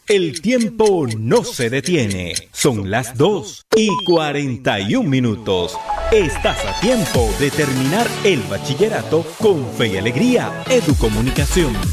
El tiempo no se detiene. Son las 2:41. Estás a tiempo de terminar el bachillerato con fe y alegría. Educomunicación.